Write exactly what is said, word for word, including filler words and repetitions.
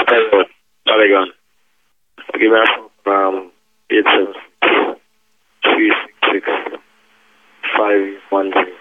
Road, Polygon. Give me a phone, um, eight seven six, three six six, five one zero.